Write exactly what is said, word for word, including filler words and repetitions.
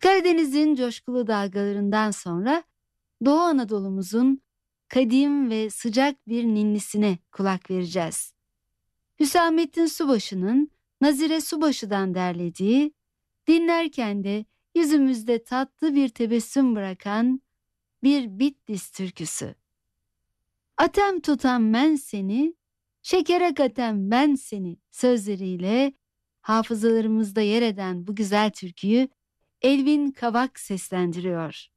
Karadeniz'in coşkulu dalgalarından sonra Doğu Anadolu'muzun kadim ve sıcak bir ninnisine kulak vereceğiz. Hüsamettin Subaşı'nın Nazire Subaşı'dan derlediği, dinlerken de yüzümüzde tatlı bir tebessüm bırakan bir Bitlis türküsü. Atem tutam ben seni, şekere katem ben seni sözleriyle hafızalarımızda yer eden bu güzel türküyü Elvin Kavak seslendiriyor.